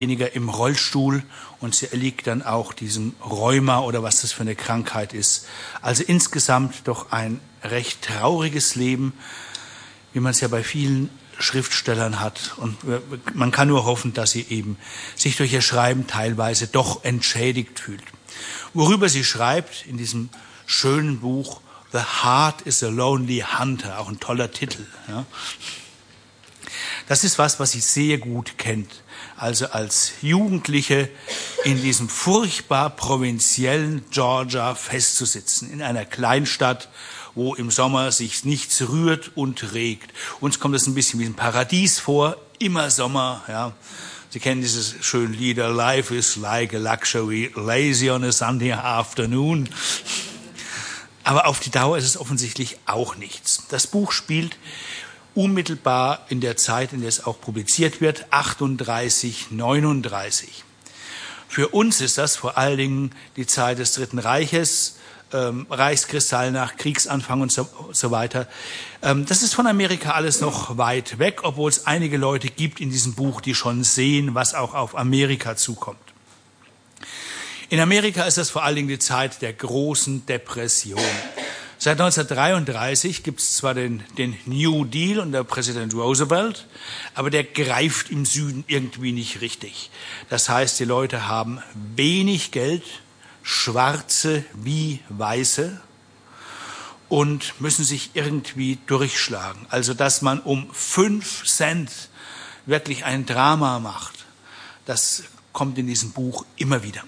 weniger im Rollstuhl und sie erliegt dann auch diesem Rheuma oder was das für eine Krankheit ist. Also insgesamt doch ein recht trauriges Leben, wie man es ja bei vielen Schriftstellern hat. Und man kann nur hoffen, dass sie eben sich durch ihr Schreiben teilweise doch entschädigt fühlt. Worüber sie schreibt in diesem schönen Buch The Heart is a Lonely Hunter, auch ein toller Titel. Ja. Das ist was sie sehr gut kennt. Also als Jugendliche in diesem furchtbar provinziellen Georgia festzusitzen, in einer Kleinstadt, wo im Sommer sich nichts rührt und regt. Uns kommt das ein bisschen wie ein Paradies vor, immer Sommer. Ja. Sie kennen dieses schöne Lied, Life is like a luxury, lazy on a Sunday afternoon. Aber auf die Dauer ist es offensichtlich auch nichts. Das Buch spielt unmittelbar in der Zeit, in der es auch publiziert wird, 38, 39. Für uns ist das vor allen Dingen die Zeit des Dritten Reiches, Reichskristallnacht, Kriegsanfang und so weiter. Das ist von Amerika alles noch weit weg, obwohl es einige Leute gibt in diesem Buch, die schon sehen, was auch auf Amerika zukommt. In Amerika ist das vor allen Dingen die Zeit der großen Depression. Seit 1933 gibt es zwar den New Deal unter Präsident Roosevelt, aber der greift im Süden irgendwie nicht richtig. Das heißt, die Leute haben wenig Geld, Schwarze wie Weiße, und müssen sich irgendwie durchschlagen. Also, dass man um 5 Cent wirklich ein Drama macht, das kommt in diesem Buch immer wieder.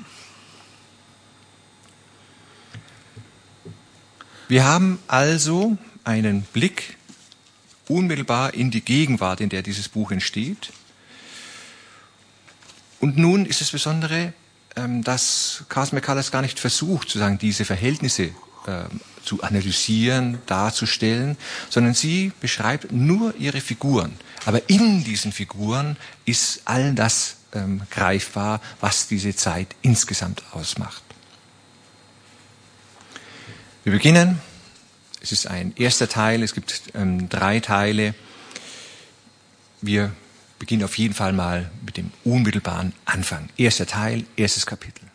Wir haben also einen Blick unmittelbar in die Gegenwart, in der dieses Buch entsteht. Und nun ist das Besondere, dass Carson McCullers gar nicht versucht, sozusagen diese Verhältnisse zu analysieren, darzustellen, sondern sie beschreibt nur ihre Figuren. Aber in diesen Figuren ist all das greifbar, was diese Zeit insgesamt ausmacht. Wir beginnen, es ist ein erster Teil, es gibt 3 Teile. Wir beginnen auf jeden Fall mal mit dem unmittelbaren Anfang. Erster Teil, erstes Kapitel.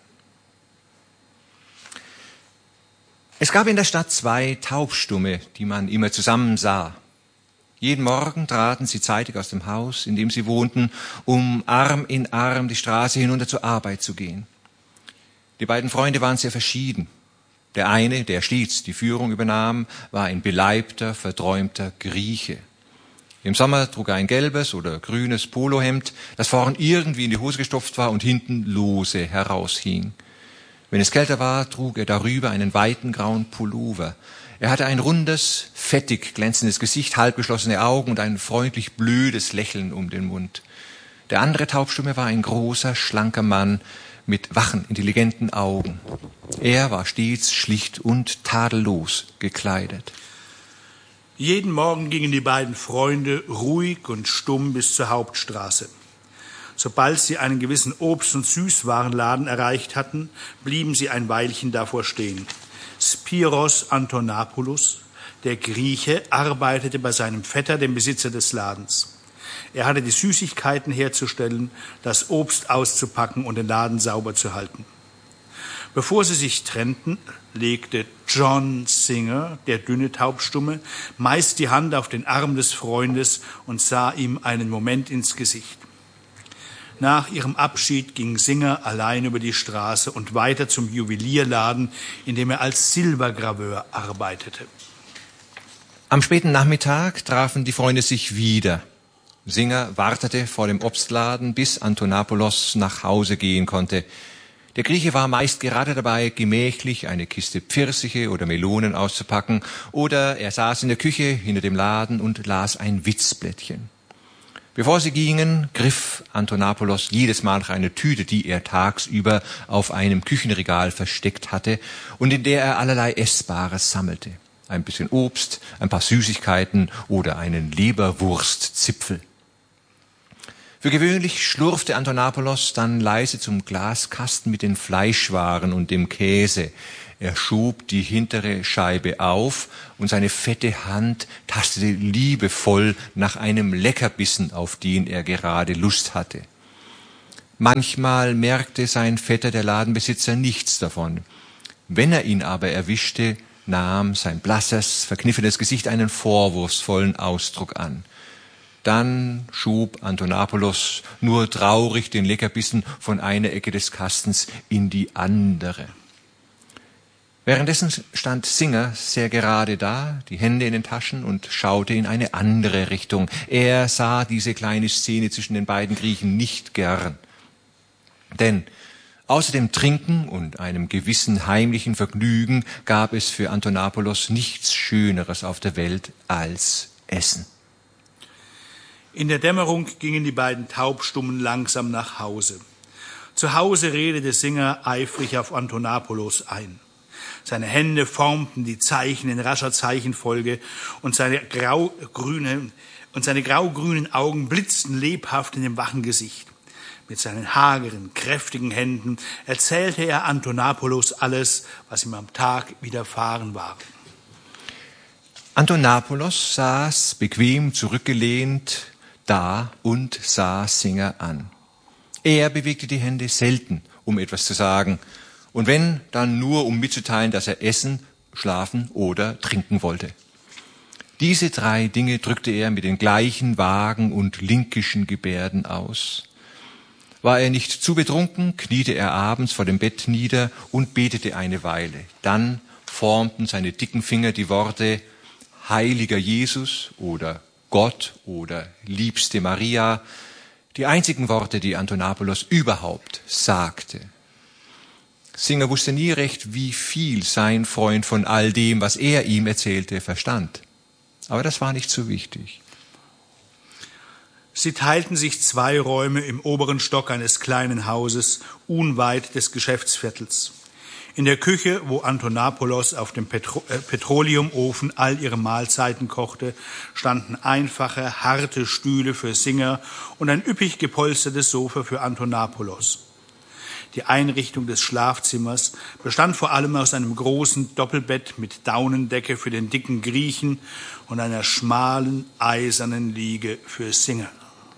Es gab in der Stadt 2 Taubstumme, die man immer zusammen sah. Jeden Morgen traten sie zeitig aus dem Haus, in dem sie wohnten, um Arm in Arm die Straße hinunter zur Arbeit zu gehen. Die beiden Freunde waren sehr verschieden. Der eine, der stets die Führung übernahm, war ein beleibter, verträumter Grieche. Im Sommer trug er ein gelbes oder grünes Polohemd, das vorn irgendwie in die Hose gestopft war und hinten lose heraushing. Wenn es kälter war, trug er darüber einen weiten grauen Pullover. Er hatte ein rundes, fettig glänzendes Gesicht, halbgeschlossene Augen und ein freundlich blödes Lächeln um den Mund. Der andere Taubstumme war ein großer, schlanker Mann mit wachen, intelligenten Augen. Er war stets schlicht und tadellos gekleidet. Jeden Morgen gingen die beiden Freunde ruhig und stumm bis zur Hauptstraße. Sobald sie einen gewissen Obst- und Süßwarenladen erreicht hatten, blieben sie ein Weilchen davor stehen. Spiros Antonopoulos, der Grieche, arbeitete bei seinem Vetter, dem Besitzer des Ladens. Er hatte die Süßigkeiten herzustellen, das Obst auszupacken und den Laden sauber zu halten. Bevor sie sich trennten, legte John Singer, der dünne Taubstumme, meist die Hand auf den Arm des Freundes und sah ihm einen Moment ins Gesicht. Nach ihrem Abschied ging Singer allein über die Straße und weiter zum Juwelierladen, in dem er als Silbergraveur arbeitete. Am späten Nachmittag trafen die Freunde sich wieder. Singer wartete vor dem Obstladen, bis Antonopoulos nach Hause gehen konnte. Der Grieche war meist gerade dabei, gemächlich eine Kiste Pfirsiche oder Melonen auszupacken, oder er saß in der Küche hinter dem Laden und las ein Witzblättchen. Bevor sie gingen, griff Antonopoulos jedes Mal nach einer Tüte, die er tagsüber auf einem Küchenregal versteckt hatte und in der er allerlei Essbares sammelte. Ein bisschen Obst, ein paar Süßigkeiten oder einen Leberwurstzipfel. Für gewöhnlich schlurfte Antonopoulos dann leise zum Glaskasten mit den Fleischwaren und dem Käse. Er schob die hintere Scheibe auf und seine fette Hand tastete liebevoll nach einem Leckerbissen, auf den er gerade Lust hatte. Manchmal merkte sein Vetter, der Ladenbesitzer, nichts davon. Wenn er ihn aber erwischte, nahm sein blasses, verkniffenes Gesicht einen vorwurfsvollen Ausdruck an. Dann schob Antonopoulos nur traurig den Leckerbissen von einer Ecke des Kastens in die andere. Währenddessen stand Singer sehr gerade da, die Hände in den Taschen und schaute in eine andere Richtung. Er sah diese kleine Szene zwischen den beiden Griechen nicht gern. Denn außer dem Trinken und einem gewissen heimlichen Vergnügen gab es für Antonopoulos nichts Schöneres auf der Welt als Essen. In der Dämmerung gingen die beiden Taubstummen langsam nach Hause. Zu Hause redete Singer eifrig auf Antonopoulos ein. Seine Hände formten die Zeichen in rascher Zeichenfolge und seine graugrünen Augen blitzten lebhaft in dem wachen Gesicht. Mit seinen hageren, kräftigen Händen erzählte er Antonopoulos alles, was ihm am Tag widerfahren war. Antonopoulos saß bequem zurückgelehnt da und sah Singer an. Er bewegte die Hände selten, um etwas zu sagen, und wenn, dann nur, um mitzuteilen, dass er essen, schlafen oder trinken wollte. Diese 3 Dinge drückte er mit den gleichen vagen und linkischen Gebärden aus. War er nicht zu betrunken, kniete er abends vor dem Bett nieder und betete eine Weile. Dann formten seine dicken Finger die Worte Heiliger Jesus oder Gott oder Liebste Maria, die einzigen Worte, die Antonopoulos überhaupt sagte. Singer wusste nie recht, wie viel sein Freund von all dem, was er ihm erzählte, verstand. Aber das war nicht so wichtig. Sie teilten sich 2 Räume im oberen Stock eines kleinen Hauses, unweit des Geschäftsviertels. In der Küche, wo Antonopoulos auf dem Petroleumofen all ihre Mahlzeiten kochte, standen einfache, harte Stühle für Singer und ein üppig gepolstertes Sofa für Antonopoulos. Die Einrichtung des Schlafzimmers bestand vor allem aus einem großen Doppelbett mit Daunendecke für den dicken Griechen und einer schmalen, eisernen Liege für Singer.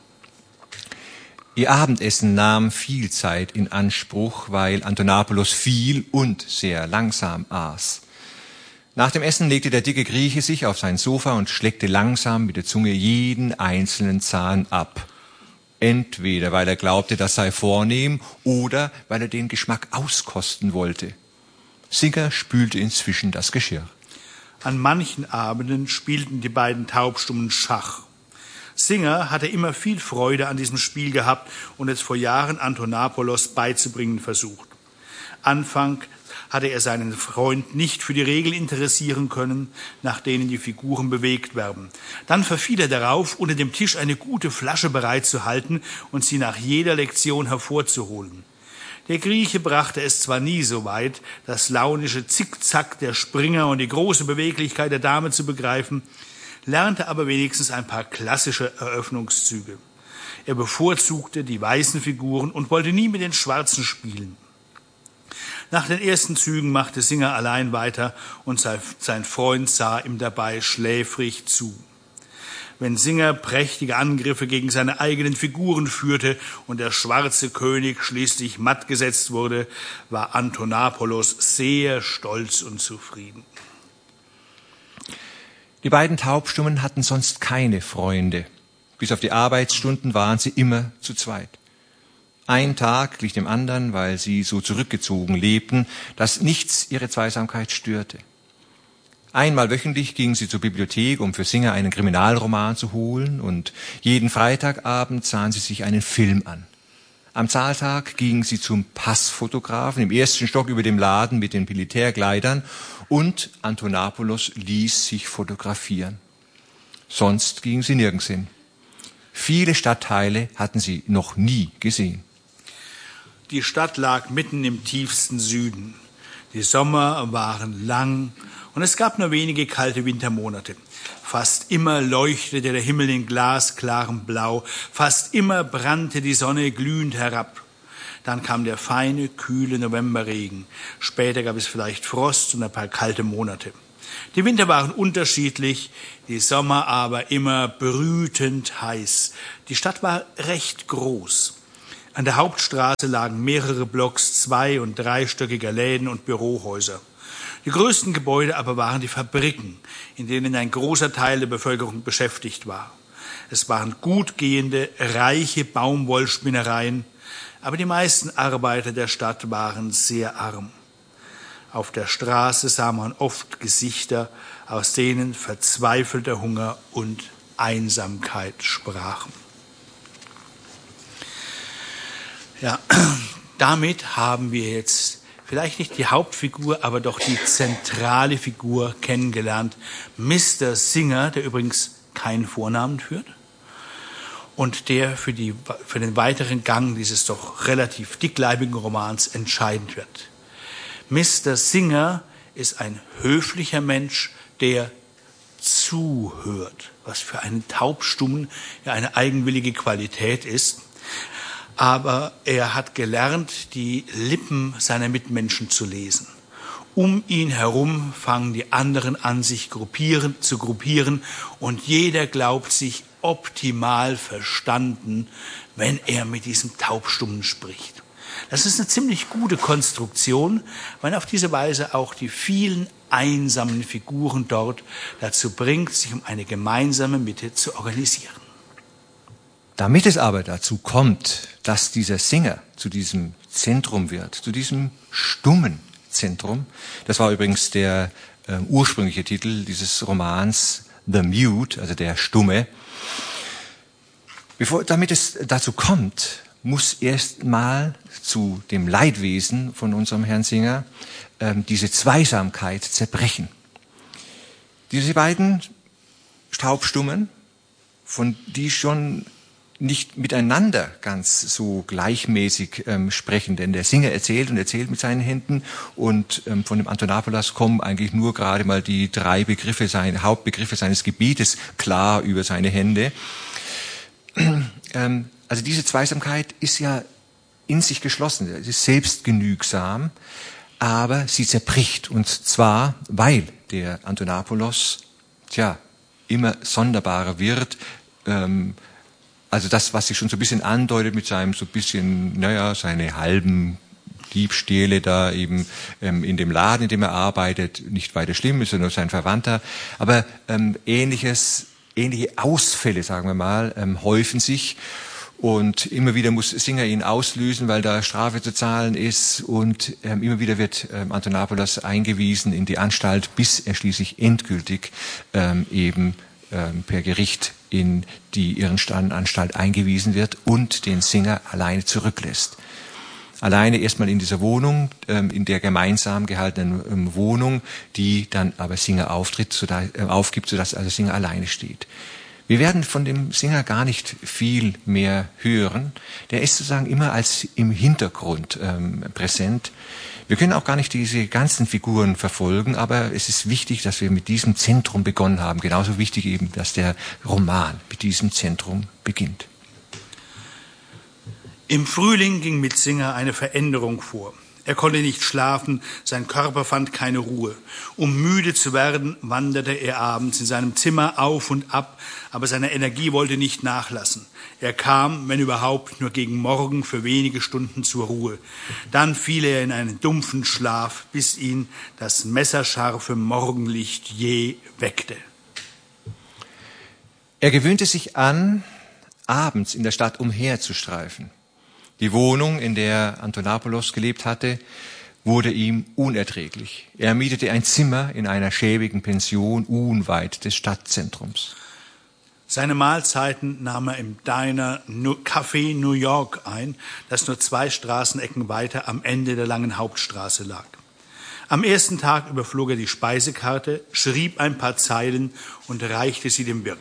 Ihr Abendessen nahm viel Zeit in Anspruch, weil Antonopoulos viel und sehr langsam aß. Nach dem Essen legte der dicke Grieche sich auf sein Sofa und schleckte langsam mit der Zunge jeden einzelnen Zahn ab. Entweder weil er glaubte, das sei vornehm, oder weil er den Geschmack auskosten wollte. Singer spülte inzwischen das Geschirr. An manchen Abenden spielten die beiden Taubstummen Schach. Singer hatte immer viel Freude an diesem Spiel gehabt und es vor Jahren Antonopoulos beizubringen versucht. Anfangs hatte er seinen Freund nicht für die Regeln interessieren können, nach denen die Figuren bewegt werden. Dann verfiel er darauf, unter dem Tisch eine gute Flasche bereitzuhalten und sie nach jeder Lektion hervorzuholen. Der Grieche brachte es zwar nie so weit, das launische Zickzack der Springer und die große Beweglichkeit der Dame zu begreifen, lernte aber wenigstens ein paar klassische Eröffnungszüge. Er bevorzugte die weißen Figuren und wollte nie mit den schwarzen spielen. Nach den ersten Zügen machte Singer allein weiter und sein Freund sah ihm dabei schläfrig zu. Wenn Singer prächtige Angriffe gegen seine eigenen Figuren führte und der schwarze König schließlich matt gesetzt wurde, war Antonopoulos sehr stolz und zufrieden. Die beiden Taubstummen hatten sonst keine Freunde. Bis auf die Arbeitsstunden waren sie immer zu zweit. Ein Tag glich dem anderen, weil sie so zurückgezogen lebten, dass nichts ihre Zweisamkeit störte. Einmal wöchentlich gingen sie zur Bibliothek, um für Singer einen Kriminalroman zu holen, und jeden Freitagabend sahen sie sich einen Film an. Am Zahltag gingen sie zum Passfotografen im ersten Stock über dem Laden mit den Militärkleidern, und Antonopoulos ließ sich fotografieren. Sonst gingen sie nirgends hin. Viele Stadtteile hatten sie noch nie gesehen. Die Stadt lag mitten im tiefsten Süden. Die Sommer waren lang und es gab nur wenige kalte Wintermonate. Fast immer leuchtete der Himmel in glasklarem Blau, fast immer brannte die Sonne glühend herab. Dann kam der feine, kühle Novemberregen. Später gab es vielleicht Frost und ein paar kalte Monate. Die Winter waren unterschiedlich, die Sommer aber immer brütend heiß. Die Stadt war recht groß. An der Hauptstraße lagen mehrere Blocks zwei- und dreistöckiger Läden und Bürohäuser. Die größten Gebäude aber waren die Fabriken, in denen ein großer Teil der Bevölkerung beschäftigt war. Es waren gut gehende, reiche Baumwollspinnereien, aber die meisten Arbeiter der Stadt waren sehr arm. Auf der Straße sah man oft Gesichter, aus denen verzweifelter Hunger und Einsamkeit sprachen. Ja, damit haben wir jetzt vielleicht nicht die Hauptfigur, aber doch die zentrale Figur kennengelernt. Mr. Singer, der übrigens keinen Vornamen führt und der für den weiteren Gang dieses doch relativ dickleibigen Romans entscheidend wird. Mr. Singer ist ein höflicher Mensch, der zuhört, was für einen Taubstummen ja eine eigenwillige Qualität ist. Aber er hat gelernt, die Lippen seiner Mitmenschen zu lesen. Um ihn herum fangen die anderen an, sich zu gruppieren und jeder glaubt sich optimal verstanden, wenn er mit diesem Taubstummen spricht. Das ist eine ziemlich gute Konstruktion, weil auf diese Weise auch die vielen einsamen Figuren dort dazu bringt, sich um eine gemeinsame Mitte zu organisieren. Damit es aber dazu kommt, dass dieser Singer zu diesem Zentrum wird, zu diesem stummen Zentrum, das war übrigens der ursprüngliche Titel dieses Romans, The Mute, also der Stumme. Damit es dazu kommt, muss erst mal zu dem Leidwesen von unserem Herrn Singer diese Zweisamkeit zerbrechen. Diese beiden Taubstummen, von die schon nicht miteinander ganz so gleichmäßig sprechen, denn der Singer erzählt und erzählt mit seinen Händen und von dem Antonapolas kommen eigentlich nur gerade mal die drei Hauptbegriffe seines Gebietes klar über seine Hände. Also diese Zweisamkeit ist ja in sich geschlossen, es ist selbstgenügsam, aber sie zerbricht und zwar, weil der Antonapolos immer sonderbarer wird, also das, was sich schon so ein bisschen andeutet mit seinem so ein bisschen, seine halben Diebstähle da eben in dem Laden, in dem er arbeitet, nicht weiter schlimm, ist er nur sein Verwandter. Aber ähnliche Ausfälle, sagen wir mal, häufen sich. Und immer wieder muss Singer ihn auslösen, weil da Strafe zu zahlen ist. Und immer wieder wird Antonapolas eingewiesen in die Anstalt, bis er schließlich endgültig per Gericht in die Irrenanstalt eingewiesen wird und den Singer alleine zurücklässt. Alleine erstmal in dieser Wohnung, in der gemeinsam gehaltenen Wohnung, die dann aber Singer aufgibt, sodass also Singer alleine steht. Wir werden von dem Singer gar nicht viel mehr hören. Der ist sozusagen immer als im Hintergrund präsent. Wir können auch gar nicht diese ganzen Figuren verfolgen, aber es ist wichtig, dass wir mit diesem Zentrum begonnen haben. Genauso wichtig eben, dass der Roman mit diesem Zentrum beginnt. Im Frühling ging mit Singer eine Veränderung vor. Er konnte nicht schlafen, sein Körper fand keine Ruhe. Um müde zu werden, wanderte er abends in seinem Zimmer auf und ab, aber seine Energie wollte nicht nachlassen. Er kam, wenn überhaupt, nur gegen Morgen für wenige Stunden zur Ruhe. Dann fiel er in einen dumpfen Schlaf, bis ihn das messerscharfe Morgenlicht jäh weckte. Er gewöhnte sich an, abends in der Stadt umherzustreifen. Die Wohnung, in der Antonapolos gelebt hatte, wurde ihm unerträglich. Er mietete ein Zimmer in einer schäbigen Pension unweit des Stadtzentrums. Seine Mahlzeiten nahm er im Diner Café New York ein, das nur 2 Straßenecken weiter am Ende der langen Hauptstraße lag. Am ersten Tag überflog er die Speisekarte, schrieb ein paar Zeilen und reichte sie dem Wirt.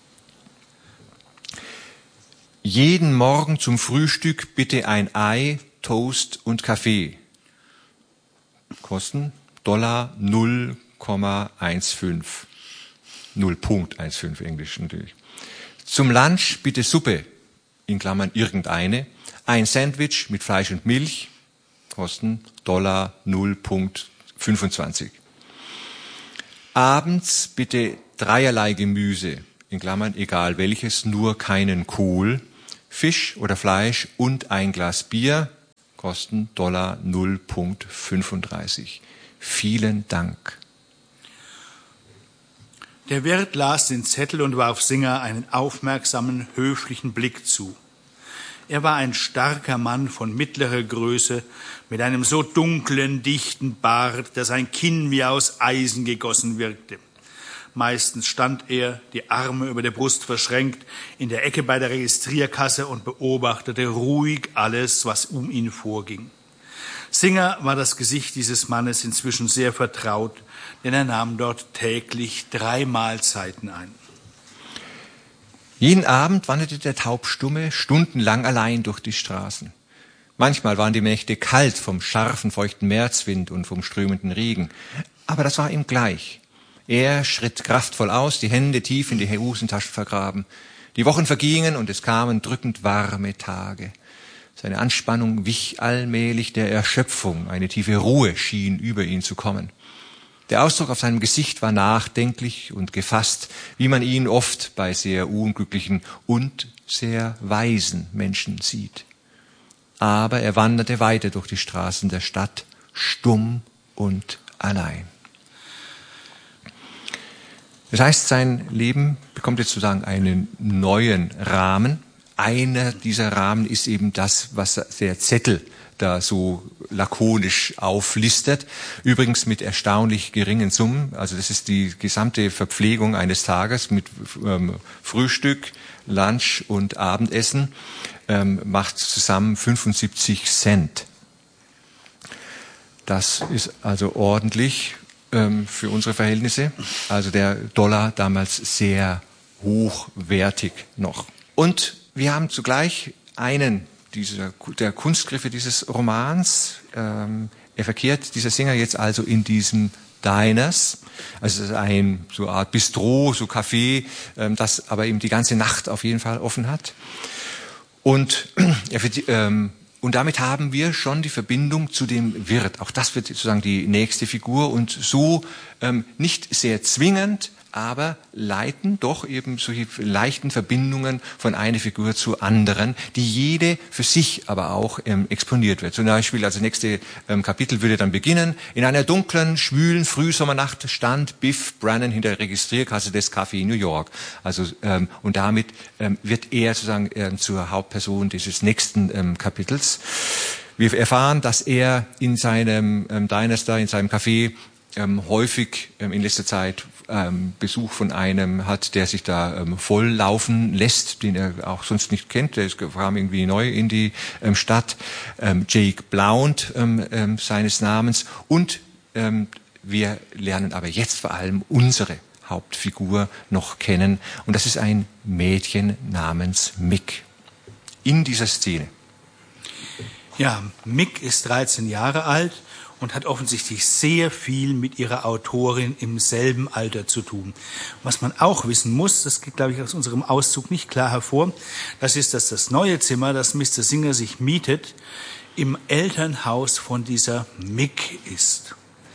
Jeden Morgen zum Frühstück bitte ein Ei, Toast und Kaffee. Kosten $0,15. 0,15 Englisch natürlich. Zum Lunch bitte Suppe, in Klammern irgendeine, ein Sandwich mit Fleisch und Milch, Kosten $0,25. Abends bitte dreierlei Gemüse, in Klammern egal welches, nur keinen Kohl, Fisch oder Fleisch und ein Glas Bier kosten $0,35. Vielen Dank. Der Wirt las den Zettel und warf Singer einen aufmerksamen, höflichen Blick zu. Er war ein starker Mann von mittlerer Größe, mit einem so dunklen, dichten Bart, dass sein Kinn wie aus Eisen gegossen wirkte. Meistens stand er, die Arme über der Brust verschränkt, in der Ecke bei der Registrierkasse und beobachtete ruhig alles, was um ihn vorging. Singer war das Gesicht dieses Mannes inzwischen sehr vertraut, denn er nahm dort täglich 3 Mahlzeiten ein. Jeden Abend wanderte der Taubstumme stundenlang allein durch die Straßen. Manchmal waren die Nächte kalt vom scharfen, feuchten Märzwind und vom strömenden Regen. Aber das war ihm gleich. Er schritt kraftvoll aus, die Hände tief in die Hosentaschen vergraben. Die Wochen vergingen und es kamen drückend warme Tage. Seine Anspannung wich allmählich der Erschöpfung. Eine tiefe Ruhe schien über ihn zu kommen. Der Ausdruck auf seinem Gesicht war nachdenklich und gefasst, wie man ihn oft bei sehr unglücklichen und sehr weisen Menschen sieht. Aber er wanderte weiter durch die Straßen der Stadt, stumm und allein. Das heißt, sein Leben bekommt jetzt sozusagen einen neuen Rahmen. Einer dieser Rahmen ist eben das, was der Zettel da so lakonisch auflistet. Übrigens mit erstaunlich geringen Summen. Also das ist die gesamte Verpflegung eines Tages mit Frühstück, Lunch und Abendessen. Macht zusammen 75 Cent. Das ist also ordentlich für unsere Verhältnisse. Also der Dollar damals sehr hochwertig noch. Und wir haben zugleich einen der Kunstgriffe dieses Romans. Er verkehrt, dieser Singer, jetzt also in diesen Diners. Also es ist ein so eine Art Bistro, so Café, das aber eben die ganze Nacht auf jeden Fall offen hat. Und damit haben wir schon die Verbindung zu dem Wirt. Auch das wird sozusagen die nächste Figur und so nicht sehr zwingend, aber leiten doch eben solche leichten Verbindungen von einer Figur zur anderen, die jede für sich aber auch exponiert wird. Zum Beispiel, also nächste Kapitel würde dann beginnen: In einer dunklen, schwülen Frühsommernacht stand Biff Brannan hinter der Registrierkasse des Café New York. Also und damit wird er sozusagen zur Hauptperson dieses nächsten Kapitels. Wir erfahren, dass er in seinem Diner, in seinem Café häufig in letzter Zeit Besuch von einem hat, der sich da volllaufen lässt, den er auch sonst nicht kennt. Der kam irgendwie neu in die Stadt. Jake Blount seines Namens. Und wir lernen aber jetzt vor allem unsere Hauptfigur noch kennen. Und das ist ein Mädchen namens Mick. In dieser Szene. Ja, Mick ist 13 Jahre alt und hat offensichtlich sehr viel mit ihrer Autorin im selben Alter zu tun. Was man auch wissen muss, das geht, glaube ich, aus unserem Auszug nicht klar hervor, das ist, dass das neue Zimmer, das Mr. Singer sich mietet, im Elternhaus von dieser Mick ist.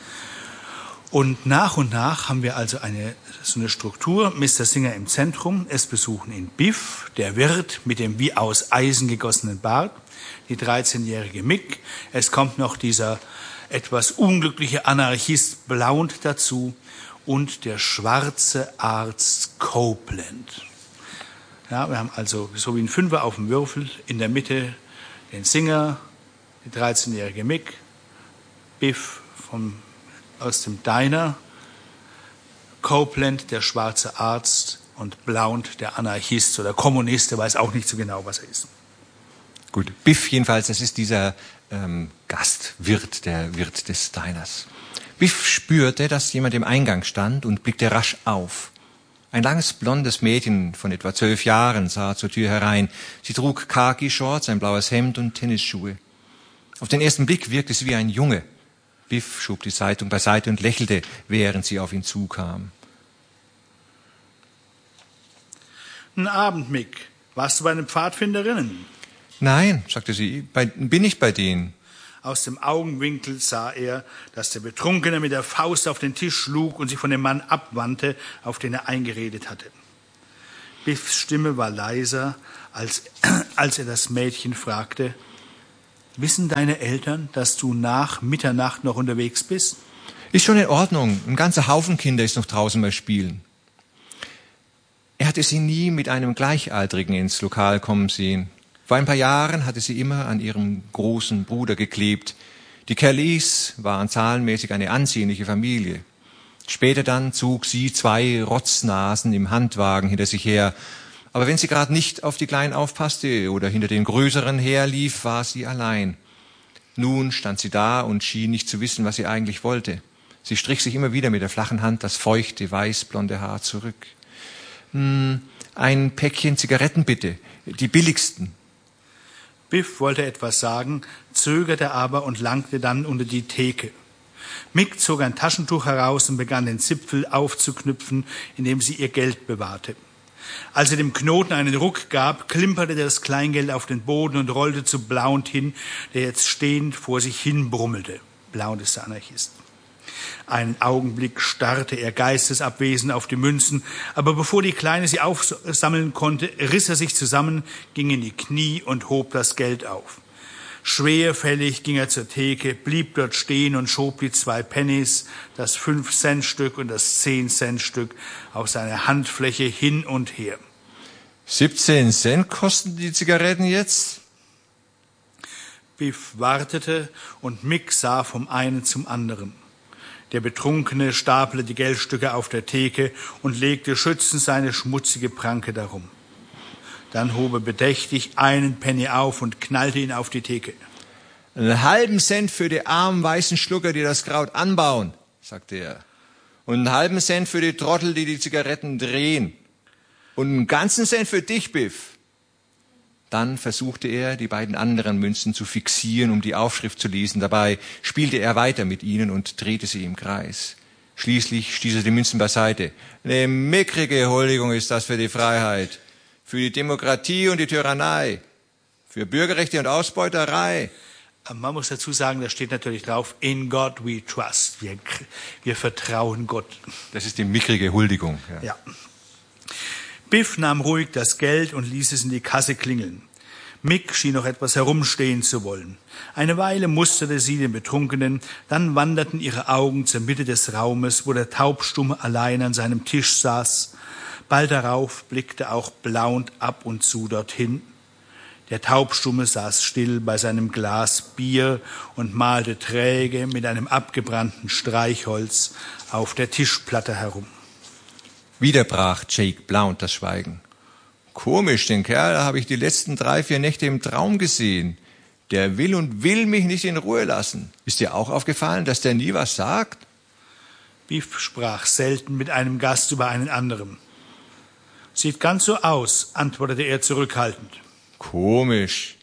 Und nach haben wir also so eine Struktur, Mr. Singer im Zentrum, es besuchen ihn Biff, der Wirt mit dem wie aus Eisen gegossenen Bart, die 13-jährige Mick, es kommt noch dieser etwas unglückliche Anarchist Blount dazu und der schwarze Arzt Copeland. Ja, wir haben also so wie ein Fünfer auf dem Würfel, in der Mitte den Singer, die 13-jährige Mick, Biff aus dem Diner, Copeland, der schwarze Arzt, und Blount, der Anarchist oder Kommunist, der weiß auch nicht so genau, was er ist. Gut, Biff jedenfalls, das ist dieser Gastwirt, der Wirt des Diners. Biff spürte, dass jemand im Eingang stand und blickte rasch auf. Ein langes, blondes Mädchen von etwa 12 Jahren sah zur Tür herein. Sie trug Khaki-Shorts, ein blaues Hemd und Tennisschuhe. Auf den ersten Blick wirkte sie wie ein Junge. Biff schob die Zeitung beiseite und lächelte, während sie auf ihn zukam. Guten Abend, Mick. Warst du bei den Pfadfinderinnen? Nein, sagte sie, bin ich bei denen. Aus dem Augenwinkel sah er, dass der Betrunkene mit der Faust auf den Tisch schlug und sich von dem Mann abwandte, auf den er eingeredet hatte. Biffs Stimme war leiser, als als er das Mädchen fragte: Wissen deine Eltern, dass du nach Mitternacht noch unterwegs bist? Ist schon in Ordnung. Ein ganzer Haufen Kinder ist noch draußen mal spielen. Er hatte sie nie mit einem Gleichaltrigen ins Lokal kommen sehen. Vor ein paar Jahren hatte sie immer an ihrem großen Bruder geklebt. Die Kellys waren zahlenmäßig eine ansehnliche Familie. Später dann zog sie 2 Rotznasen im Handwagen hinter sich her. Aber wenn sie gerade nicht auf die Kleinen aufpasste oder hinter den Größeren herlief, war sie allein. Nun stand sie da und schien nicht zu wissen, was sie eigentlich wollte. Sie strich sich immer wieder mit der flachen Hand das feuchte, weißblonde Haar zurück. Ein Päckchen Zigaretten bitte, die billigsten. Biff wollte etwas sagen, zögerte aber und langte dann unter die Theke. Mick zog ein Taschentuch heraus und begann den Zipfel aufzuknüpfen, indem sie ihr Geld bewahrte. Als er dem Knoten einen Ruck gab, klimperte das Kleingeld auf den Boden und rollte zu Blount hin, der jetzt stehend vor sich hin brummelte. Blount ist der Anarchist. Einen Augenblick starrte er geistesabwesend auf die Münzen, aber bevor die Kleine sie aufsammeln konnte, riss er sich zusammen, ging in die Knie und hob das Geld auf. Schwerfällig ging er zur Theke, blieb dort stehen und schob die 2 Pennies, das 5-Cent-Stück und das 10-Cent-Stück auf seine Handfläche hin und her. 17 Cent kosten die Zigaretten jetzt? Biff wartete und Mick sah vom einen zum anderen. Der Betrunkene stapelte die Geldstücke auf der Theke und legte schützend seine schmutzige Pranke darum. Dann hob er bedächtig einen Penny auf und knallte ihn auf die Theke. Einen halben Cent für die armen weißen Schlucker, die das Kraut anbauen, sagte er. Und einen halben Cent für die Trottel, die die Zigaretten drehen. Und einen ganzen Cent für dich, Biff. Dann versuchte er, die beiden anderen Münzen zu fixieren, um die Aufschrift zu lesen. Dabei spielte er weiter mit ihnen und drehte sie im Kreis. Schließlich stieß er die Münzen beiseite. Eine mickrige Huldigung ist das für die Freiheit, für die Demokratie und die Tyrannei, für Bürgerrechte und Ausbeuterei. Man muss dazu sagen, da steht natürlich drauf, in God we trust. Wir vertrauen Gott. Das ist die mickrige Huldigung. Ja. Biff nahm ruhig das Geld und ließ es in die Kasse klingeln. Mick schien noch etwas herumstehen zu wollen. Eine Weile musterte sie den Betrunkenen, dann wanderten ihre Augen zur Mitte des Raumes, wo der Taubstumme allein an seinem Tisch saß. Bald darauf blickte auch Blount ab und zu dorthin. Der Taubstumme saß still bei seinem Glas Bier und malte träge mit einem abgebrannten Streichholz auf der Tischplatte herum. Wieder brach Jake Blount das Schweigen. Komisch, den Kerl habe ich die letzten 3-4 Nächte im Traum gesehen. Der will mich nicht in Ruhe lassen. Ist dir auch aufgefallen, dass der nie was sagt? Biff sprach selten mit einem Gast über einen anderen. Sieht ganz so aus, antwortete er zurückhaltend. Komisch.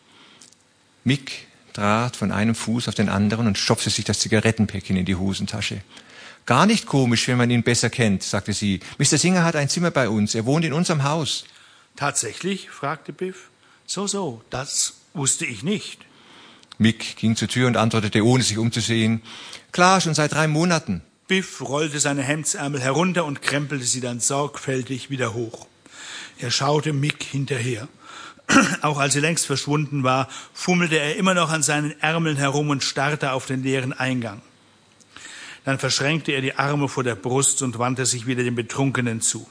Mick trat von einem Fuß auf den anderen und stopfte sich das Zigarettenpäckchen in die Hosentasche. Gar nicht komisch, wenn man ihn besser kennt, sagte sie. Mr. Singer hat ein Zimmer bei uns. Er wohnt in unserem Haus. Tatsächlich? Fragte Biff. So, das wusste ich nicht. Mick ging zur Tür und antwortete, ohne sich umzusehen. Klar, schon seit 3 Monaten. Biff rollte seine Hemdsärmel herunter und krempelte sie dann sorgfältig wieder hoch. Er schaute Mick hinterher. Auch als sie längst verschwunden war, fummelte er immer noch an seinen Ärmeln herum und starrte auf den leeren Eingang. Dann verschränkte er die Arme vor der Brust und wandte sich wieder dem Betrunkenen zu.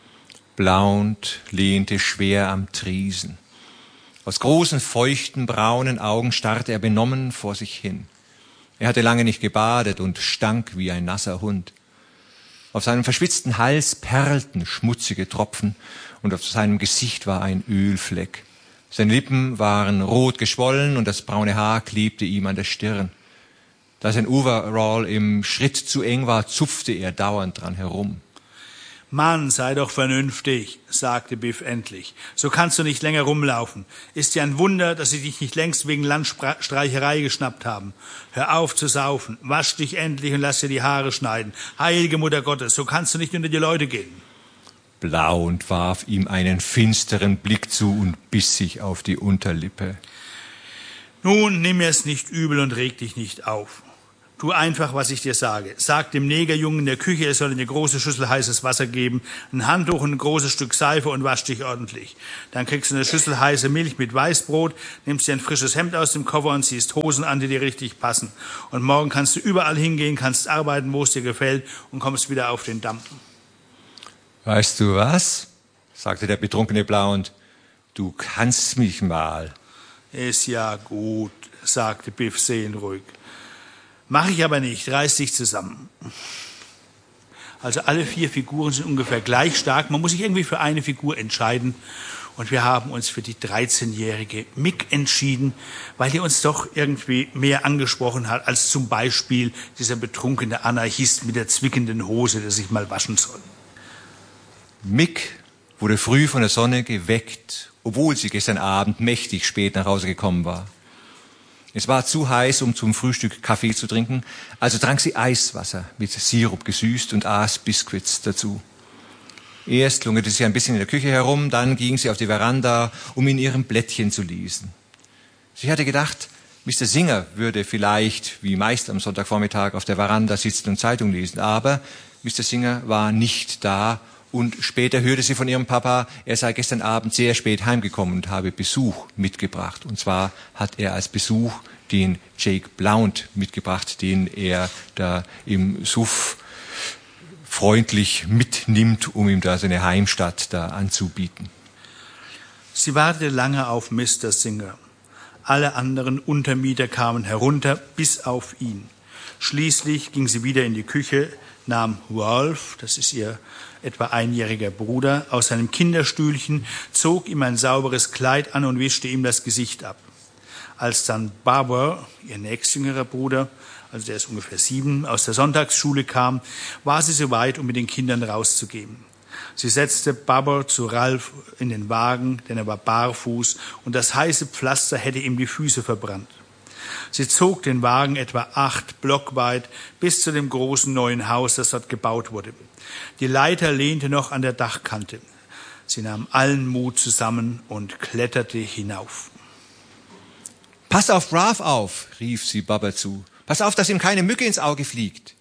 Blount lehnte schwer am Tresen. Aus großen, feuchten, braunen Augen starrte er benommen vor sich hin. Er hatte lange nicht gebadet und stank wie ein nasser Hund. Auf seinem verschwitzten Hals perlten schmutzige Tropfen und auf seinem Gesicht war ein Ölfleck. Seine Lippen waren rot geschwollen und das braune Haar klebte ihm an der Stirn. Da sein Overall im Schritt zu eng war, zupfte er dauernd dran herum. Mann, sei doch vernünftig, sagte Biff endlich. So kannst du nicht länger rumlaufen. Ist ja ein Wunder, dass sie dich nicht längst wegen Landstreicherei geschnappt haben. Hör auf zu saufen, wasch dich endlich und lass dir die Haare schneiden. Heilige Mutter Gottes, so kannst du nicht unter die Leute gehen. Blount warf ihm einen finsteren Blick zu und biss sich auf die Unterlippe. Nun, nimm mir's nicht übel und reg dich nicht auf. Tu einfach, was ich dir sage. Sag dem Negerjungen in der Küche, er soll eine große Schüssel heißes Wasser geben, ein Handtuch und ein großes Stück Seife und wasch dich ordentlich. Dann kriegst du eine Schüssel heiße Milch mit Weißbrot, nimmst dir ein frisches Hemd aus dem Koffer und ziehst Hosen an, die dir richtig passen. Und morgen kannst du überall hingehen, kannst arbeiten, wo es dir gefällt und kommst wieder auf den Damm. Weißt du was? Sagte der betrunkene Blount. Du kannst mich mal. Ist ja gut, sagte Biff seelenruhig. Mach ich aber nicht, reiß dich zusammen. Also alle 4 Figuren sind ungefähr gleich stark. Man muss sich irgendwie für eine Figur entscheiden. Und wir haben uns für die 13-jährige Mick entschieden, weil die uns doch irgendwie mehr angesprochen hat, als zum Beispiel dieser betrunkene Anarchist mit der zwickenden Hose, der sich mal waschen soll. Mick wurde früh von der Sonne geweckt, obwohl sie gestern Abend mächtig spät nach Hause gekommen war. Es war zu heiß, um zum Frühstück Kaffee zu trinken, also trank sie Eiswasser mit Sirup gesüßt und aß Biskuits dazu. Erst lungerte sie ein bisschen in der Küche herum, dann ging sie auf die Veranda, um in ihrem Blättchen zu lesen. Sie hatte gedacht, Mr. Singer würde vielleicht, wie meist am Sonntagvormittag, auf der Veranda sitzen und Zeitung lesen, aber Mr. Singer war nicht da und später hörte sie von ihrem Papa, er sei gestern Abend sehr spät heimgekommen und habe Besuch mitgebracht. Und zwar hat er als Besuch den Jake Blount mitgebracht, den er da im Suff freundlich mitnimmt, um ihm da seine Heimstatt da anzubieten. Sie wartete lange auf Mr. Singer. Alle anderen Untermieter kamen herunter, bis auf ihn. Schließlich ging sie wieder in die Küche, nahm Rolf, das ist ihr etwa einjähriger Bruder, aus seinem Kinderstühlchen, zog ihm ein sauberes Kleid an und wischte ihm das Gesicht ab. Als dann Barbara, ihr nächstjüngerer Bruder, also der ist ungefähr 7, aus der Sonntagsschule kam, war sie soweit, um mit den Kindern rauszugehen. Sie setzte Barbara zu Ralf in den Wagen, denn er war barfuß und das heiße Pflaster hätte ihm die Füße verbrannt. Sie zog den Wagen etwa 8 Block weit bis zu dem großen neuen Haus, das dort gebaut wurde. Die Leiter lehnte noch an der Dachkante. Sie nahm allen Mut zusammen und kletterte hinauf. »Pass auf Ralph auf«, rief sie Baba zu. »Pass auf, dass ihm keine Mücke ins Auge fliegt.«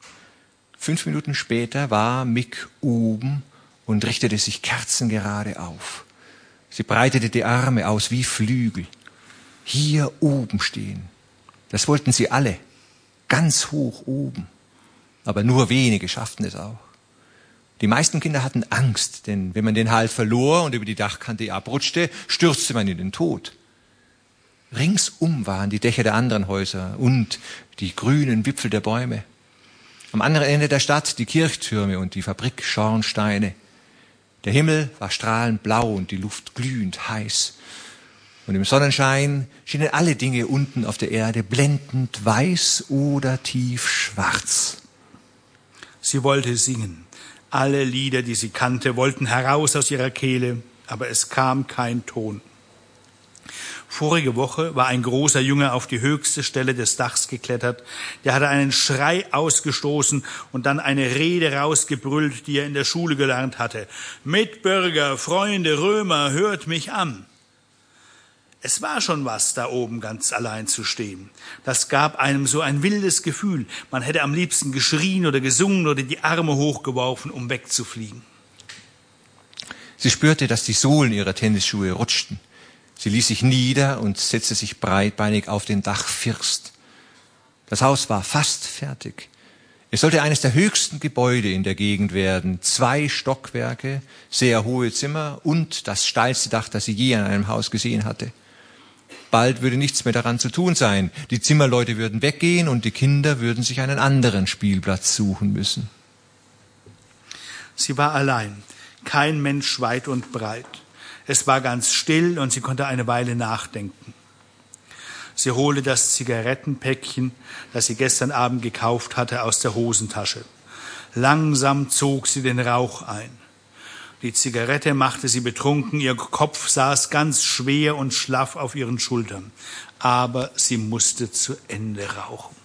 5 Minuten später war Mick oben und richtete sich kerzengerade auf. Sie breitete die Arme aus wie Flügel. Hier oben stehen. Das wollten sie alle. Ganz hoch oben. Aber nur wenige schafften es auch. Die meisten Kinder hatten Angst, denn wenn man den Halt verlor und über die Dachkante abrutschte, stürzte man in den Tod. Ringsum waren die Dächer der anderen Häuser und die grünen Wipfel der Bäume. Am anderen Ende der Stadt die Kirchtürme und die Fabrikschornsteine. Der Himmel war strahlend blau und die Luft glühend heiß. Und im Sonnenschein schienen alle Dinge unten auf der Erde blendend weiß oder tief schwarz. Sie wollte singen. Alle Lieder, die sie kannte, wollten heraus aus ihrer Kehle, aber es kam kein Ton. Vorige Woche war ein großer Junge auf die höchste Stelle des Dachs geklettert. Der hatte einen Schrei ausgestoßen und dann eine Rede rausgebrüllt, die er in der Schule gelernt hatte. Mitbürger, Freunde, Römer, hört mich an. Es war schon was, da oben ganz allein zu stehen. Das gab einem so ein wildes Gefühl. Man hätte am liebsten geschrien oder gesungen oder die Arme hochgeworfen, um wegzufliegen. Sie spürte, dass die Sohlen ihrer Tennisschuhe rutschten. Sie ließ sich nieder und setzte sich breitbeinig auf den Dachfirst. Das Haus war fast fertig. Es sollte eines der höchsten Gebäude in der Gegend werden. 2 Stockwerke, sehr hohe Zimmer und das steilste Dach, das sie je an einem Haus gesehen hatte. Bald würde nichts mehr daran zu tun sein. Die Zimmerleute würden weggehen und die Kinder würden sich einen anderen Spielplatz suchen müssen. Sie war allein, kein Mensch weit und breit. Es war ganz still und sie konnte eine Weile nachdenken. Sie holte das Zigarettenpäckchen, das sie gestern Abend gekauft hatte, aus der Hosentasche. Langsam zog sie den Rauch ein. Die Zigarette machte sie betrunken, ihr Kopf saß ganz schwer und schlaff auf ihren Schultern. Aber sie musste zu Ende rauchen.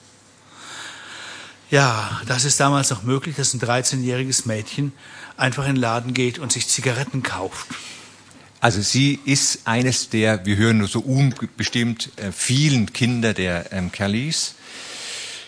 Ja, das ist damals noch möglich, dass ein 13-jähriges Mädchen einfach in den Laden geht und sich Zigaretten kauft. Also sie ist eines der, wir hören nur so unbestimmt, vielen Kinder der Kellys.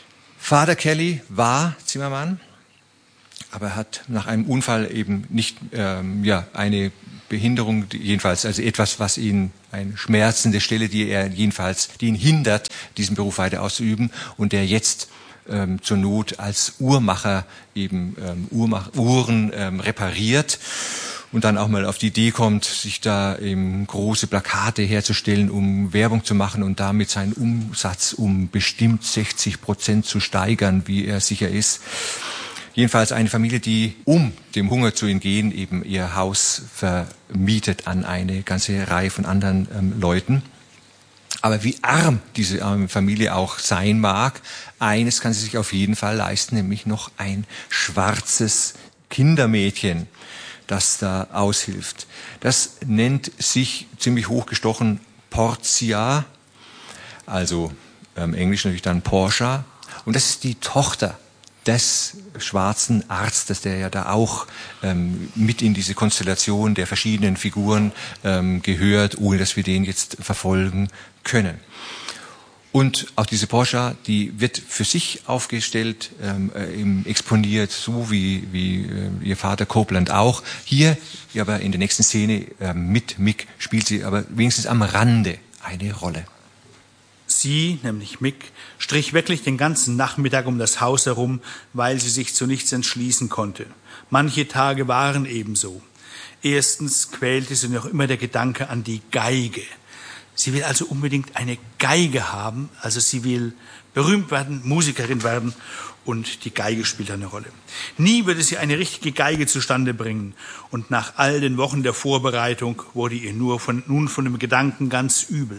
Vater Kelly war Zimmermann, aber er hat nach einem Unfall eben nicht eine Behinderung, jedenfalls, also etwas, was ihn, eine schmerzende Stelle, die ihn hindert, diesen Beruf weiter auszuüben, und der jetzt zur Not als Uhrmacher eben Uhren repariert und dann auch mal auf die Idee kommt, sich da eben große Plakate herzustellen, um Werbung zu machen und damit seinen Umsatz um bestimmt 60% zu steigern, wie er sicher ist. Jedenfalls eine Familie, die, um dem Hunger zu entgehen, eben ihr Haus vermietet an eine ganze Reihe von anderen Leuten. Aber wie arm diese arme Familie auch sein mag, eines kann sie sich auf jeden Fall leisten, nämlich noch ein schwarzes Kindermädchen, das da aushilft. Das nennt sich ziemlich hochgestochen Portia, also im Englischen natürlich dann Portia. Und das ist die Tochter des schwarzen Arztes, der ja da auch mit in diese Konstellation der verschiedenen Figuren gehört, ohne dass wir den jetzt verfolgen können. Und auch diese Portia, die wird für sich aufgestellt, exponiert, so wie ihr Vater Copeland auch. Hier, aber in der nächsten Szene mit Mick, spielt sie aber wenigstens am Rande eine Rolle. Sie, nämlich Mick, strich wirklich den ganzen Nachmittag um das Haus herum, weil sie sich zu nichts entschließen konnte. Manche Tage waren ebenso. Erstens quälte sie noch immer der Gedanke an die Geige. Sie will also unbedingt eine Geige haben, also sie will berühmt werden, Musikerin werden, und die Geige spielt eine Rolle. Nie würde sie eine richtige Geige zustande bringen, und nach all den Wochen der Vorbereitung wurde ihr nun von dem Gedanken ganz übel.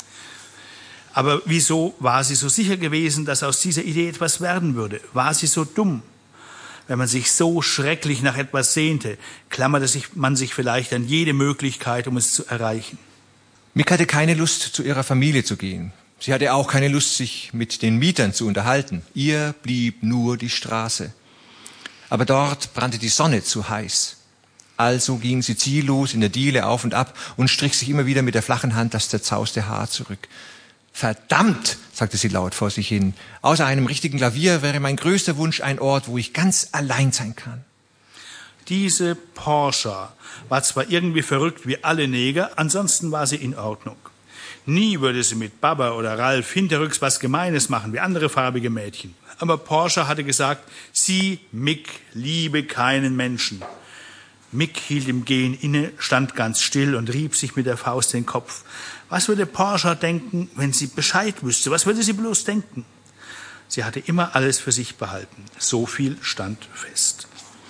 Aber wieso war sie so sicher gewesen, dass aus dieser Idee etwas werden würde? War sie so dumm? Wenn man sich so schrecklich nach etwas sehnte, klammerte man sich vielleicht an jede Möglichkeit, um es zu erreichen. Mick hatte keine Lust, zu ihrer Familie zu gehen. Sie hatte auch keine Lust, sich mit den Mietern zu unterhalten. Ihr blieb nur die Straße. Aber dort brannte die Sonne zu heiß. Also ging sie ziellos in der Diele auf und ab und strich sich immer wieder mit der flachen Hand das zerzauste Haar zurück. Verdammt, sagte sie laut vor sich hin. Außer einem richtigen Klavier wäre mein größter Wunsch ein Ort, wo ich ganz allein sein kann. Diese Portia war zwar irgendwie verrückt wie alle Neger, ansonsten war sie in Ordnung. Nie würde sie mit Baba oder Ralf hinterrücks was Gemeines machen wie andere farbige Mädchen. Aber Portia hatte gesagt, sie, Mick, liebe keinen Menschen. Mick hielt im Gehen inne, stand ganz still und rieb sich mit der Faust den Kopf. Was würde Portia denken, wenn sie Bescheid wüsste? Was würde sie bloß denken? Sie hatte immer alles für sich behalten. So viel stand fest.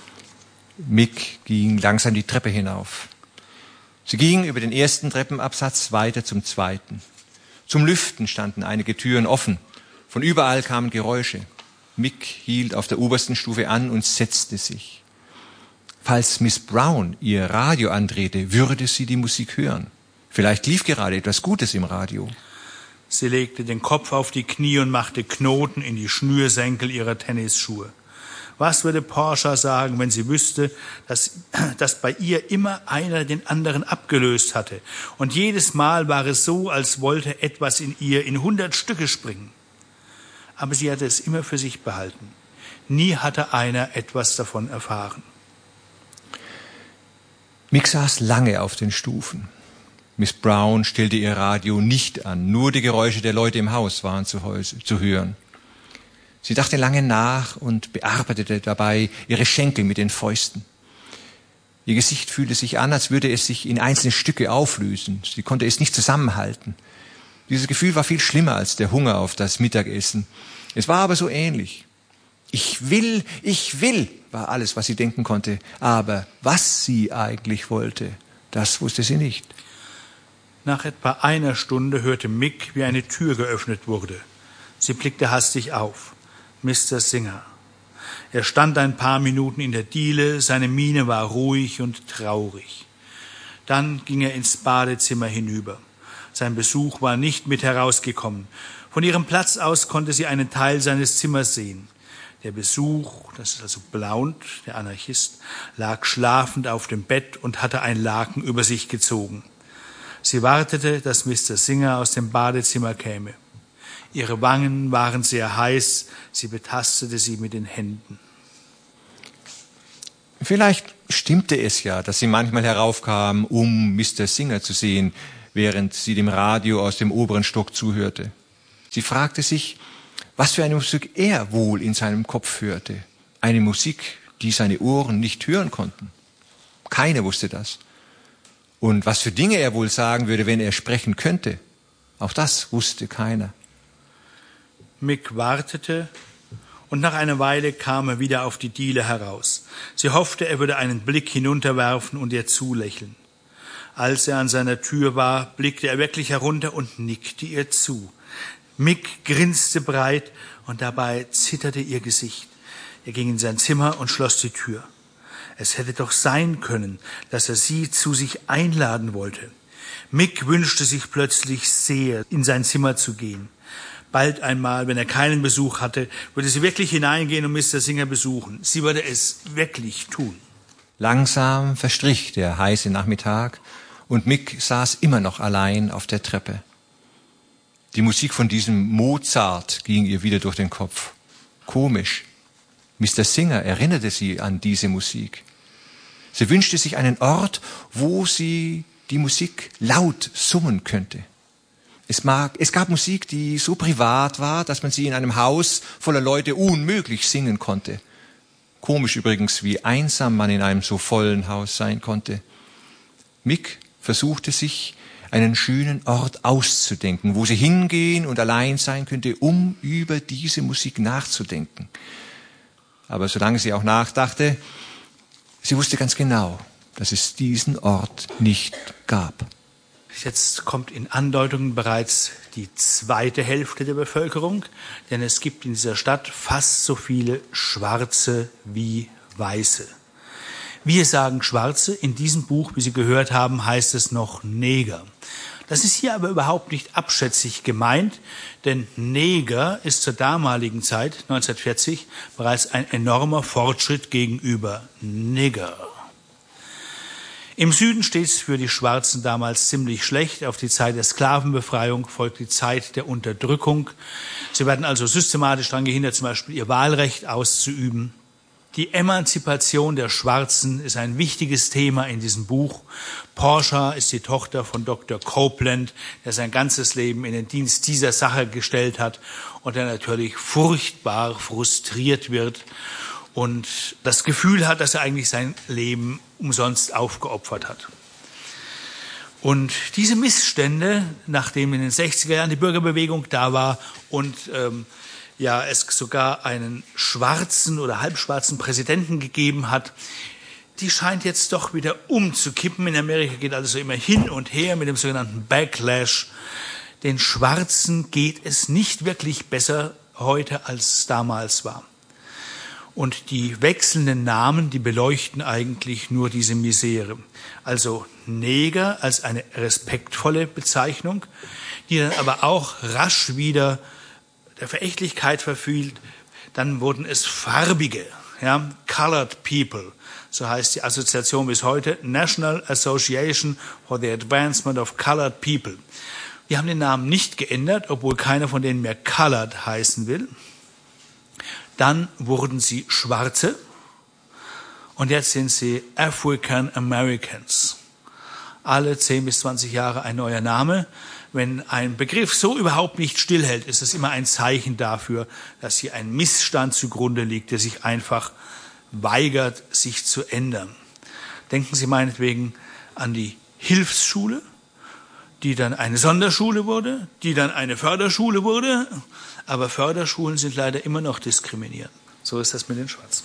Mick ging langsam die Treppe hinauf. Sie ging über den ersten Treppenabsatz weiter zum zweiten. Zum Lüften standen einige Türen offen. Von überall kamen Geräusche. Mick hielt auf der obersten Stufe an und setzte sich. Falls Miss Brown ihr Radio andrehte, würde sie die Musik hören. Vielleicht lief gerade etwas Gutes im Radio. Sie legte den Kopf auf die Knie und machte Knoten in die Schnürsenkel ihrer Tennisschuhe. Was würde Portia sagen, wenn sie wüsste, dass bei ihr immer einer den anderen abgelöst hatte? Und jedes Mal war es so, als wollte etwas in ihr in 100 Stücke springen. Aber sie hatte es immer für sich behalten. Nie hatte einer etwas davon erfahren. Mick saß lange auf den Stufen. Miss Brown stellte ihr Radio nicht an, nur die Geräusche der Leute im Haus waren zu hören. Sie dachte lange nach und bearbeitete dabei ihre Schenkel mit den Fäusten. Ihr Gesicht fühlte sich an, als würde es sich in einzelne Stücke auflösen. Sie konnte es nicht zusammenhalten. Dieses Gefühl war viel schlimmer als der Hunger auf das Mittagessen. Es war aber so ähnlich. Ich will, war alles, was sie denken konnte. Aber was sie eigentlich wollte, das wusste sie nicht. Nach etwa einer Stunde hörte Mick, wie eine Tür geöffnet wurde. Sie blickte hastig auf. Mr. Singer. Er stand ein paar Minuten in der Diele, seine Miene war ruhig und traurig. Dann ging er ins Badezimmer hinüber. Sein Besuch war nicht mit herausgekommen. Von ihrem Platz aus konnte sie einen Teil seines Zimmers sehen. Der Besuch, das ist also Blount, der Anarchist, lag schlafend auf dem Bett und hatte ein Laken über sich gezogen. Sie wartete, dass Mr. Singer aus dem Badezimmer käme. Ihre Wangen waren sehr heiß, sie betastete sie mit den Händen. Vielleicht stimmte es ja, dass sie manchmal heraufkam, um Mr. Singer zu sehen, während sie dem Radio aus dem oberen Stock zuhörte. Sie fragte sich, was für eine Musik er wohl in seinem Kopf hörte. Eine Musik, die seine Ohren nicht hören konnten. Keiner wusste das. Und was für Dinge er wohl sagen würde, wenn er sprechen könnte. Auch das wusste keiner. Mick wartete und nach einer Weile kam er wieder auf die Diele heraus. Sie hoffte, er würde einen Blick hinunterwerfen und ihr zulächeln. Als er an seiner Tür war, blickte er wirklich herunter und nickte ihr zu. Mick grinste breit und dabei zitterte ihr Gesicht. Er ging in sein Zimmer und schloss die Tür. Es hätte doch sein können, dass er sie zu sich einladen wollte. Mick wünschte sich plötzlich sehr, in sein Zimmer zu gehen. Bald einmal, wenn er keinen Besuch hatte, würde sie wirklich hineingehen und Mr. Singer besuchen. Sie würde es wirklich tun. Langsam verstrich der heiße Nachmittag und Mick saß immer noch allein auf der Treppe. Die Musik von diesem Mozart ging ihr wieder durch den Kopf. Komisch. Mr. Singer erinnerte sie an diese Musik. Sie wünschte sich einen Ort, wo sie die Musik laut summen könnte. Es gab Musik, die so privat war, dass man sie in einem Haus voller Leute unmöglich singen konnte. Komisch übrigens, wie einsam man in einem so vollen Haus sein konnte. Mick versuchte sich einen schönen Ort auszudenken, wo sie hingehen und allein sein könnte, um über diese Musik nachzudenken. Aber solange sie auch nachdachte, sie wusste ganz genau, dass es diesen Ort nicht gab. Jetzt kommt in Andeutungen bereits die zweite Hälfte der Bevölkerung, denn es gibt in dieser Stadt fast so viele Schwarze wie Weiße. Wir sagen Schwarze, in diesem Buch, wie Sie gehört haben, heißt es noch Neger. Das ist hier aber überhaupt nicht abschätzig gemeint, denn Neger ist zur damaligen Zeit, 1940, bereits ein enormer Fortschritt gegenüber Nigger. Im Süden steht es für die Schwarzen damals ziemlich schlecht. Auf die Zeit der Sklavenbefreiung folgt die Zeit der Unterdrückung. Sie werden also systematisch daran gehindert, zum Beispiel ihr Wahlrecht auszuüben. Die Emanzipation der Schwarzen ist ein wichtiges Thema in diesem Buch. Portia ist die Tochter von Dr. Copeland, der sein ganzes Leben in den Dienst dieser Sache gestellt hat und der natürlich furchtbar frustriert wird und das Gefühl hat, dass er eigentlich sein Leben umsonst aufgeopfert hat. Und diese Missstände, nachdem in den 60er Jahren die Bürgerbewegung da war und es sogar einen schwarzen oder halbschwarzen Präsidenten gegeben hat, die scheint jetzt doch wieder umzukippen. In Amerika geht also immer hin und her mit dem sogenannten Backlash. Den Schwarzen geht es nicht wirklich besser heute, als es damals war. Und die wechselnden Namen, die beleuchten eigentlich nur diese Misere. Also Neger als eine respektvolle Bezeichnung, die dann aber auch rasch wieder der Verächtlichkeit verfiel. Dann wurden es Farbige, Colored People. So heißt die Assoziation bis heute, National Association for the Advancement of Colored People. Die haben den Namen nicht geändert, obwohl keiner von denen mehr Colored heißen will. Dann wurden sie Schwarze und jetzt sind sie African Americans. Alle 10 bis 20 Jahre ein neuer Name. Wenn ein Begriff so überhaupt nicht stillhält, ist es immer ein Zeichen dafür, dass hier ein Missstand zugrunde liegt, der sich einfach weigert, sich zu ändern. Denken Sie meinetwegen an die Hilfsschule, die dann eine Sonderschule wurde, die dann eine Förderschule wurde. Aber Förderschulen sind leider immer noch diskriminierend. So ist das mit den Schwarzen.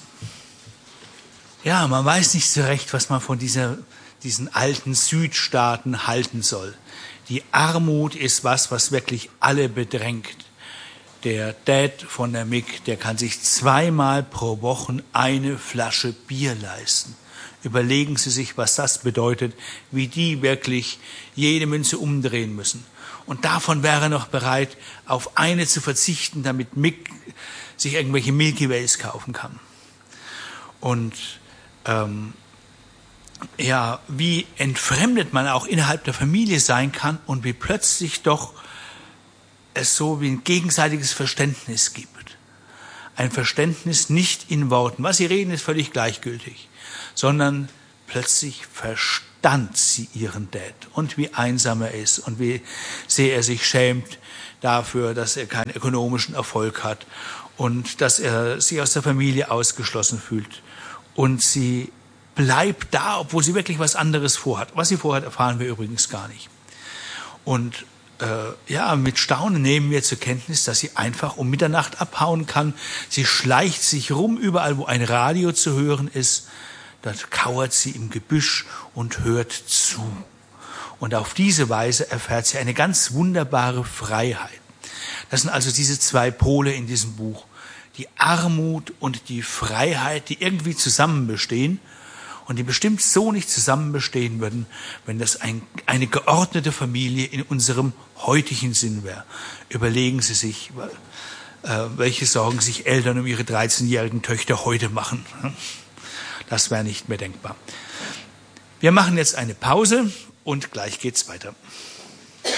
Ja, man weiß nicht so recht, was man von diesen alten Südstaaten halten soll. Die Armut ist was wirklich alle bedrängt. Der Dad von der Mick, der kann sich 2-mal pro Woche eine Flasche Bier leisten. Überlegen Sie sich, was das bedeutet, wie die wirklich jede Münze umdrehen müssen. Und davon wäre er noch bereit, auf eine zu verzichten, damit Mick sich irgendwelche Milky Ways kaufen kann. Und wie entfremdet man auch innerhalb der Familie sein kann und wie plötzlich doch es so wie ein gegenseitiges Verständnis gibt. Ein Verständnis nicht in Worten. Was sie reden, ist völlig gleichgültig, sondern plötzlich verstand sie ihren Dad und wie einsam er ist und wie sehr er sich schämt dafür, dass er keinen ökonomischen Erfolg hat und dass er sich aus der Familie ausgeschlossen fühlt. Und sie bleibt da, obwohl sie wirklich was anderes vorhat. Was sie vorhat, erfahren wir übrigens gar nicht. Und mit Staunen nehmen wir zur Kenntnis, dass sie einfach um Mitternacht abhauen kann. Sie schleicht sich rum, überall wo ein Radio zu hören ist. Dort kauert sie im Gebüsch und hört zu. Und auf diese Weise erfährt sie eine ganz wunderbare Freiheit. Das sind also diese zwei Pole in diesem Buch. Die Armut und die Freiheit, die irgendwie zusammen bestehen und die bestimmt so nicht zusammen bestehen würden, wenn das eine geordnete Familie in unserem heutigen Sinn wäre. Überlegen Sie sich, welche Sorgen sich Eltern um ihre 13-jährigen Töchter heute machen. Das wäre nicht mehr denkbar. Wir machen jetzt eine Pause und gleich geht's weiter.